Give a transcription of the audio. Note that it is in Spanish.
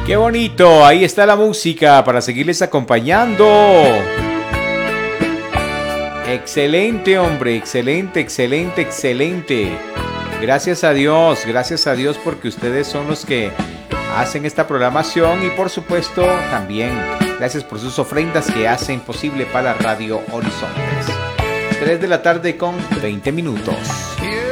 Qué bonito, ahí está la música para seguirles acompañando. Excelente, hombre, excelente, excelente, excelente. Gracias a Dios porque ustedes son los que hacen esta programación y por supuesto también gracias por sus ofrendas que hacen posible para Radio Horizontes. 3 de la tarde con 20 minutos.